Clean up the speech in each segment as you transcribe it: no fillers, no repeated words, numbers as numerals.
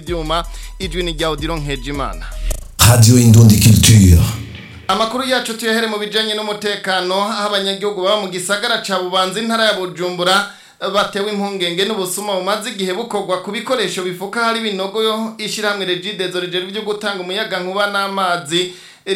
ivyuma ijwi ni rya Odilon Nkejimana. Radio Indundi Culture. Amakuru yacu tuyahere mu bijanye n'umutekano aho abanyagihugu baba mu gisagara ca Bubanza intara ya Bujumbura batewe impungenge n'ubusuma bumaze igihe bukorwa ku bikoresho bifuka hari binogo yo ishiramwe Regidezo rijeri byo gutanga umuyaga nkuba n'amazi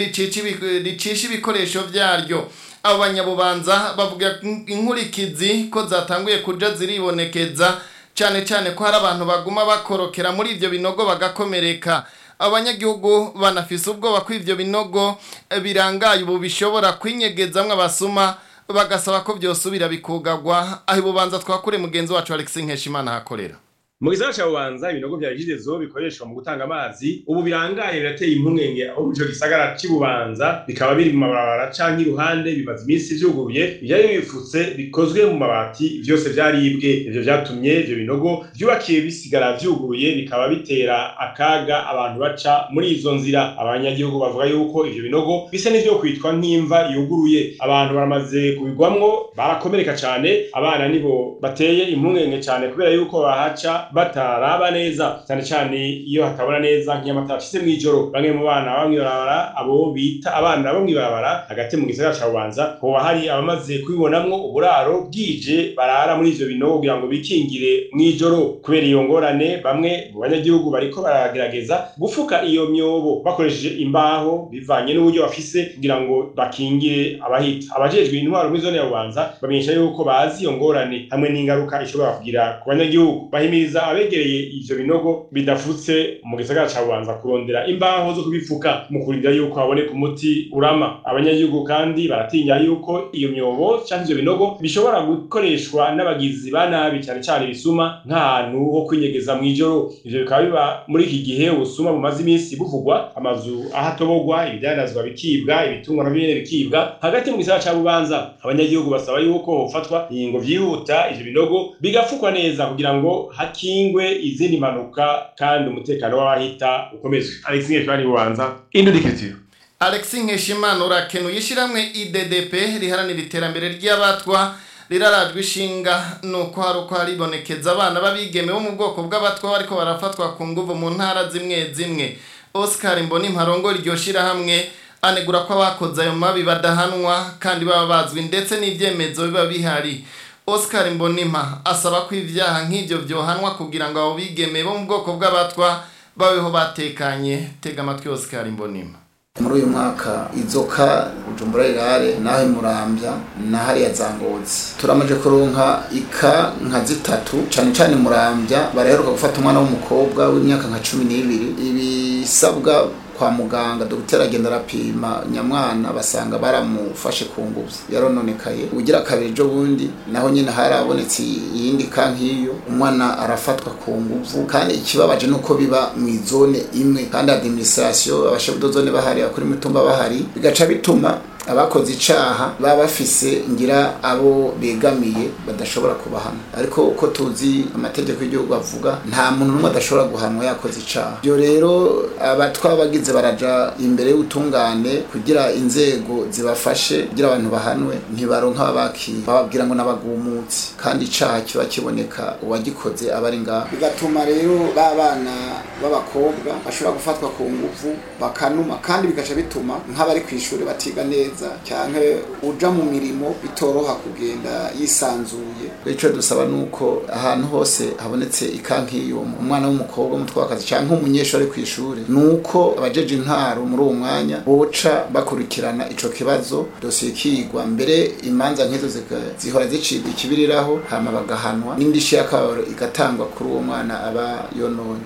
ricisha ibikoresho vyaryo. Abo banyabubanza bavuga inkurikizi ko zatanguye kuja ziribonekeza cyane ko hari abantu baguma bakorokera muri ivyo binogo bagakomereka. Abanyagihugu banafise ubwoba ko ivyo binogo birangaye ubu bishobora kwinyegezamwe abasuma bagasaba ko byosubira bikugagwa. Aho Bubanza twakure mugenzi wacu Alexis Nkeshimana hakorera. Mu gisagara ca Bubanza ibinogo vya Regidezo bikoreshwa mu gutanga amazi ubu birangaye birateye impungenge aho mu gisagara ci Bubanza bikaba biri mu mabarabara canke iruhande bimaze iminsi vyuguruye ivyari bifutse bikozwe mu mabati vyose vyaribwe. Ivyo vyatumye ivyo binogo vyubakiye bisigara vyuguruye bikaba bitera akaga abantu baca muri izo nzira. Abanyagihugu bavuga yuko ivyo binogo bisa n'ivyo kwitwa nk'imva yuguruye, abantu baramaze kubigwamwo barakomereka cane, abana nibo bateye impungenge cane kubera yuko bahaca bataraba neza cyane iyo hatabona neza nk'amatara afise mwijoro. Bamwe mu bana bamwe barabara abo bita abana bamwe barabara hagati mu gisagara ca Bubanza ho hari abamaze kwibonamwo uburaro bwije barara muri ivyo binogo kugira ngo bikingire mwijoro. Kubera iyo ngorane bamwe mu banyagihugu bariko baragerageza gufuka iyo myobo bakoresheje imbaho bivanye n'uburyo bafise kugira ngo bakingire abahita. Abajejwe intwaro muri zone ya Bubanza bamenyesha yuko bazi iyo ngorane hamwe n'ingaruka ishobora kugira ku banyagihugu. Bahimiriza abegereye ivyo binogo bidafutse mu gisagara ca Bubanza kurondera imbaho zo kubifuka mu kurinda yuko haboneka umuti urama. Abanyagihugu kandi baratinya yuko iyo myobo canke ivyo binogo bishobora gukoreshwa n'abagizi ba nabi cyane bisuma nk'ahantu ho kwinyegeza mwijoro. Ivyo bikaba biba muri iki gihe ubusuma bumaze iminsi buvugwa, amazu ahatobogwa, ibidandazwa bikibwa, ibitungwa nabyo bikibwa hagati mu gisagara ca Bubanza. Abanyagihugu basaba yuko hofatwa ingingo vyihuta ivyo binogo bigafukwa neza kugira ngo hakingwe izindi manuka kandi umutekano w'abahita ukomezwe. Alexis Nkeshimana Bubanza, Indundi Culture. Alexis Nkeshimana urakenuye ishiramwe IDDP riharanira iterambere ry'abatwa rirarajwe ishinga nuko haribonekeza abana babigeme bo mu bwoko bw'abatwa bariko barafatwa ku nguvu mu ntara zimwe. Oscar Mbonimparongo iryo shirahamwe anegura ko abakoze ayo mabi badahanwa kandi baba bazwi ndetse n'ivyemezo biba bihari. Oscar Mbonimpa asaba ko ivyaha nk'ivyo vyohanwa kugira ngo abo bigeme bo mu bwoko bw'abatwa babeho batekanye. Tega amatwi Oscar Mbonimpa. Muri uyu mwaka izoka Bujumbura Rirare naho Muramvya na hariya Zangozi turamaje kuronka ika nka zitatu cyane Muramvya baraheruka gufata umwana w'umukobwa w'imyaka nka 12 ibisabwa kwa muganga dogiteri agenda arapima nyamwana basanga baramufashe ku nguvu yarononekaye. Ugira kabiri jo bundi naho nyine harabonetse yindi kankiyo umwana arafatwa ku nguvu kandi ikibabaje nuko biba mu zone imwe kandi administration abashefu zone bahari akuri mutumba bahari bigaca bituma abakoze icaha baba bafise ngira abo begamiye badashobora kubahana. Ariko uko tuzi amategeko y'igihugu avuga nta muntu n'umwe adashobora guhanwa yakoze icaha. Byo rero abatwa bagize baraja imbere y'utungane kugira inzego zibafashe kugira abantu bahanwe ntibaronka abaki bababwira ngo nabagumutsi kandi icaha kiba kiboneka uwagikoze abari ngaho. Bigatuma rero babana b'abakobwa bashobora gufatwa ku nguvu bakanuma kandi bigaca bituma nk'abari kwishuri batiga neza cyane uja mu mirimo bitoroha kugenda yisanzuye. Ico dusaba nuko ahantu hose habonetse ikankiyo umwana w'umukobwa mutwakazi cyane umunyeshuri kwishuri nuko abajeje intaro muri uwo mwanya boca bakurikirana ico kibazo dosiye kigwa mbere imanza nk'izo zihora zicibwa ikibiriraho hama bagahanwa n'indishi yakabaro igatangwa kuri uwo mwana aba yonone.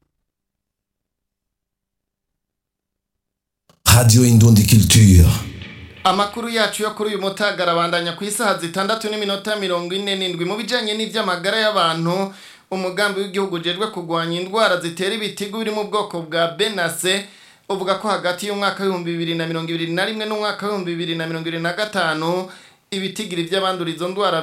Radio Indundi Culture. Amakuru yacu yo kuri uyu mutaga arabandanya ku isaha 6:47 mu bijanye n'ivy'amagara y'abantu. Umugambi w'igihugu ujejwe kugwanya indwara zitera ibitigu biri mu bwoko bwa Benase uvuga ko hagati y'umwaka wa 2021 n'umwaka wa 2025 ibitigiri by'abandura izo ndwara